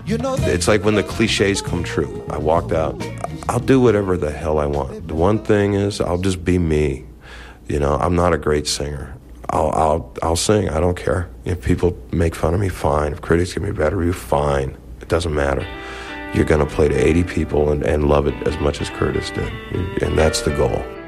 It's like when the cliches come true. I walked out, I'll do whatever the hell I want. The one thing is, I'll just be me. I'm not a great singer. I'll sing. I don't care. If people make fun of me, fine. If critics give me a bad review, fine. It doesn't matter. You're going to play to 80 people and love it as much as Curtis did. And that's the goal.